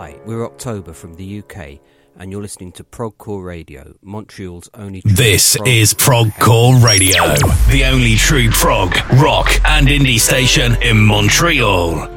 Hi, we're October from the UK, and you're listening to Progcore Radio, Montreal's only true This is Progcore Radio, the only true prog, rock and indie station in Montreal.